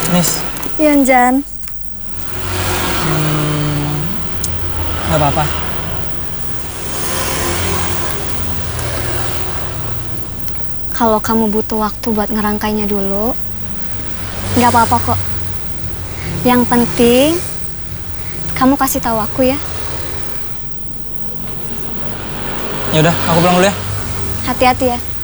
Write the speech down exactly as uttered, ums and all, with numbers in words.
Nis. Iya, Jan. Hmm, gak apa-apa. Kalau kamu butuh waktu buat ngerangkainya dulu, nggak apa-apa kok. Yang penting, kamu kasih tahu aku ya. Ya udah, aku pulang dulu ya. Hati-hati ya.